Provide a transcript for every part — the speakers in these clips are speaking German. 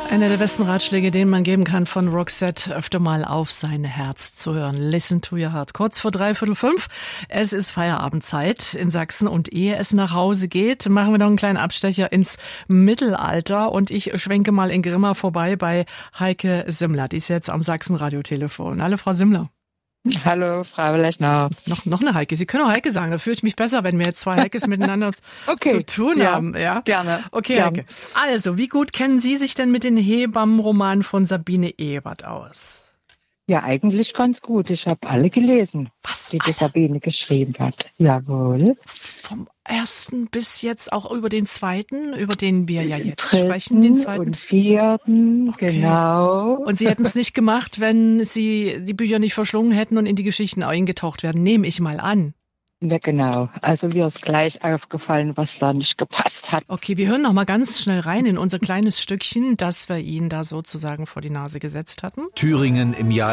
Einer der besten Ratschläge, den man geben kann von Roxette, öfter mal auf sein Herz zu hören. Listen to your heart. Kurz vor 5:45. Es ist Feierabendzeit in Sachsen und ehe es nach Hause geht, machen wir noch einen kleinen Abstecher ins Mittelalter und ich schwenke mal in Grimma vorbei bei Heike Simmler. Die ist jetzt am Sachsen-Radiotelefon. Hallo, Frau Simmler. Hallo, Frau Lechner. Noch eine Heike. Sie können auch Heike sagen. Da fühle ich mich besser, wenn wir jetzt zwei Heikes miteinander zu tun haben. Ja, gerne. Okay, gerne. Heike. Also, wie gut kennen Sie sich denn mit den Hebammenromanen von Sabine Ebert aus? Ja, eigentlich ganz gut. Ich habe alle gelesen, Was? die Sabine geschrieben hat. Jawohl. Vom ersten bis jetzt auch über den zweiten, über den wir ja jetzt Dritten sprechen, den zweiten. Und vierten, Okay. genau. Und Sie hätten es nicht gemacht, wenn Sie die Bücher nicht verschlungen hätten und in die Geschichten eingetaucht werden, nehme ich mal an. Ja, genau. Also mir ist gleich aufgefallen, was da nicht gepasst hat. Okay, wir hören noch mal ganz schnell rein in unser kleines Stückchen, das wir Ihnen da sozusagen vor die Nase gesetzt hatten. Thüringen im Jahr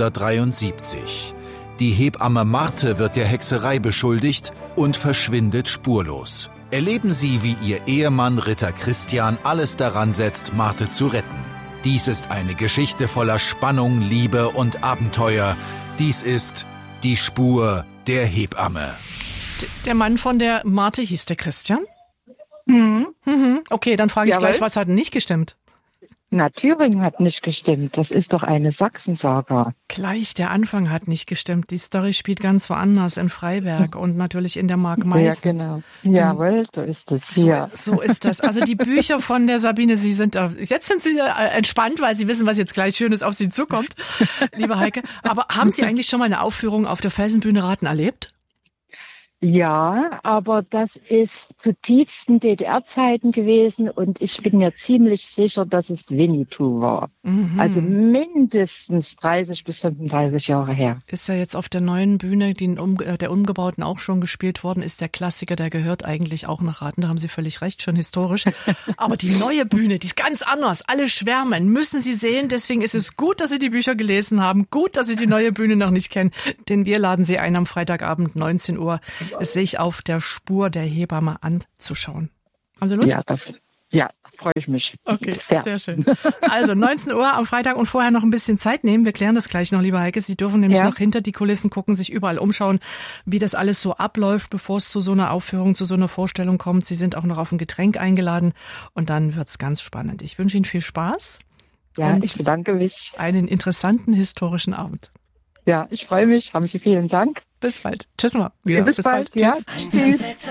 1173. Die Hebamme Marthe wird der Hexerei beschuldigt und verschwindet spurlos. Erleben Sie, wie ihr Ehemann Ritter Christian alles daran setzt, Marthe zu retten. Dies ist eine Geschichte voller Spannung, Liebe und Abenteuer. Dies ist die Spur der Hebamme. Der Mann von der Marthe hieß der Christian? Mhm. Okay, dann frage ich Jawohl. gleich, was hat denn nicht gestimmt? Na, Thüringen hat nicht gestimmt. Das ist doch eine Sachsensaga. Gleich, der Anfang hat nicht gestimmt. Die Story spielt ganz woanders, in Freiberg und natürlich in der Mark Meißen. Ja, genau. Jawohl, so ist es. So, Ja. so ist das. Also die Bücher von der Sabine, jetzt sind Sie entspannt, weil Sie wissen, was jetzt gleich Schönes auf Sie zukommt, liebe Heike. Aber haben Sie eigentlich schon mal eine Aufführung auf der Felsenbühne Raten erlebt? Ja, aber das ist zu tiefsten DDR-Zeiten gewesen und ich bin mir ziemlich sicher, dass es Winnetou war. Also mindestens 30 bis 35 Jahre her. Ist ja jetzt auf der neuen Bühne, der umgebauten, auch schon gespielt worden, ist der Klassiker, der gehört eigentlich auch nach Raten, da haben Sie völlig recht, schon historisch. Aber die neue Bühne, die ist ganz anders, alle schwärmen, müssen Sie sehen, deswegen ist es gut, dass Sie die Bücher gelesen haben, gut, dass Sie die neue Bühne noch nicht kennen, denn wir laden Sie ein am Freitagabend 19 Uhr, sich auf der Spur der Hebamme anzuschauen. Haben Sie Lust? Ja, freue ich mich. Okay, sehr schön. Also 19 Uhr am Freitag und vorher noch ein bisschen Zeit nehmen. Wir klären das gleich noch, liebe Heike. Sie dürfen nämlich noch hinter die Kulissen gucken, sich überall umschauen, wie das alles so abläuft, bevor es zu so einer Aufführung, zu so einer Vorstellung kommt. Sie sind auch noch auf ein Getränk eingeladen und dann wird's ganz spannend. Ich wünsche Ihnen viel Spaß. Ja, ich bedanke mich. Einen interessanten historischen Abend. Ja, ich freue mich. Haben Sie vielen Dank. Bis bald. Tschüss mal. Bis bald. Ja. Tschüss.